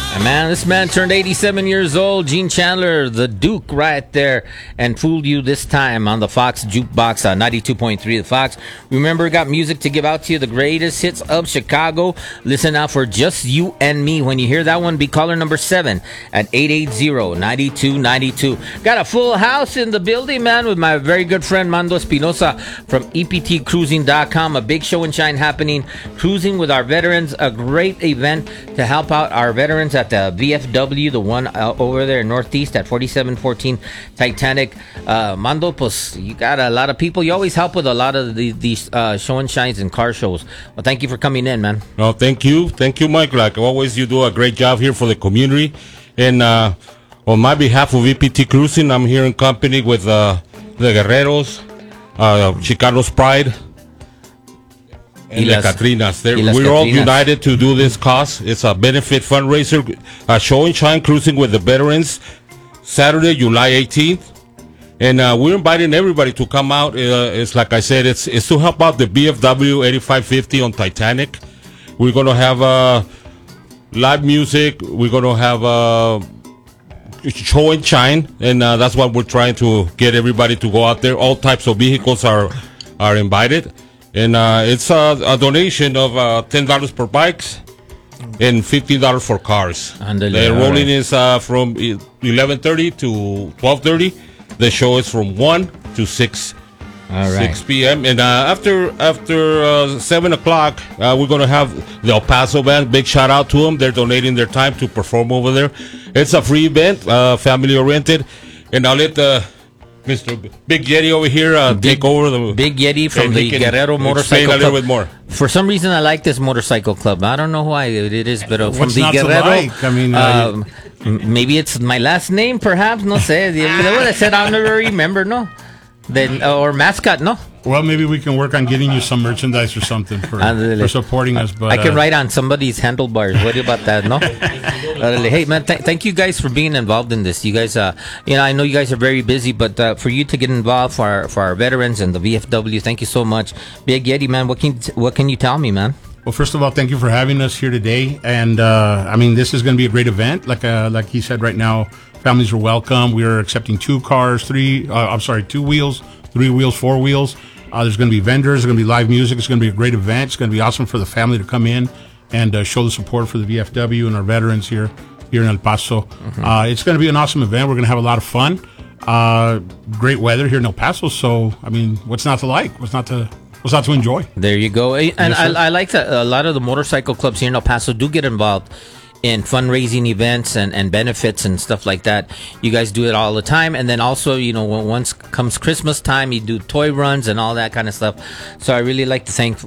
And man, this man turned 87 years old. Gene Chandler, the Duke, right there, and fooled you this time on the Fox Jukebox on 92.3 The Fox. Remember, got music to give out to you, the greatest hits of Chicago. Listen out for Just You and Me. When you hear that one, be caller number 7 at 880-9292. Got a full house in the building, man, with my very good friend Mando Espinosa from EPTcruising.com. A big show and shine happening. Cruising with our veterans, a great event to help out our veterans at the VFW, the one over there in Northeast at 4714 Titanic. Mando, pues, you got a lot of people. You always help with a lot of these show and shines and car shows. Well, thank you for coming in, man. No, thank you. Thank you, Mike. Like always, you do a great job here for the community. And on my behalf of EPT Cruising, I'm here in company with the Guerreros, Chicago's Pride, and the Catrinas. We're all united to do this cause. It's a benefit fundraiser, a show and shine cruising with the veterans, Saturday, July 18th. And we're inviting everybody to come out. It's like I said, it's to help out the BFW 8550 on Titanic. We're going to have live music. We're going to have show and shine. And that's what we're trying to get everybody to go out there. All types of vehicles are invited. And it's a donation of $10 per bikes and $15 for cars. The enrolling is from 11:30 to 12:30. The show is from 1 to 6 p.m. And after 7 o'clock, we're going to have the El Paso band. Big shout out to them. They're donating their time to perform over there. It's a free event, family oriented. And I'll let Mr. Big Yeti over here take over the Big Yeti from the Guerrero Motorcycle Club. A little bit more. For some reason, I like this motorcycle club. I don't know why it is, but from the Guerrero. Like? I mean, maybe it's my last name, perhaps. No sé. I said I'll never remember. No, then or mascot. No. Well, maybe we can work on getting you some merchandise or something for supporting us. But I can write on somebody's handlebars. What about that? No. Hey, man, thank you guys for being involved in this. You guys, I know you guys are very busy, but for you to get involved for our veterans and the VFW, thank you so much. Big Yeti, man, what can you tell me, man? Well, first of all, thank you for having us here today. And I mean, this is going to be a great event. Like he said, right now, families are welcome. We are accepting 2 cars, 2 wheels, 3 wheels, 4 wheels. There's going to be vendors. There's going to be live music. It's going to be a great event. It's going to be awesome for the family to come in and show the support for the VFW and our veterans here in El Paso. Mm-hmm. It's going to be an awesome event. We're going to have a lot of fun. Great weather here in El Paso. So, I mean, what's not to like? What's not to enjoy? There you go. And yes, I like that a lot of the motorcycle clubs here in El Paso do get involved in fundraising events and benefits and stuff like that. You guys do it all the time. And then also, once comes Christmas time, you do toy runs and all that kind of stuff. So I really like to thank